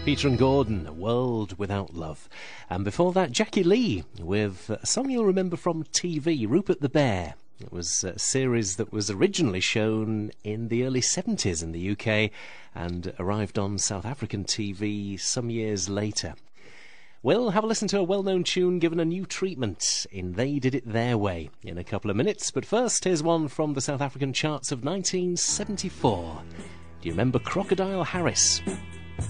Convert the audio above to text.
Peter and Gordon, A World Without Love. And before that, Jackie Lee with a song you'll remember from TV, Rupert the Bear. It was a series that was originally shown in the early 70s in the UK and arrived on South African TV some years later. We'll have a listen to a well-known tune given a new treatment in They Did It Their Way in a couple of minutes. But first, here's one from the South African charts of 1974. Do you remember Crocodile Harris?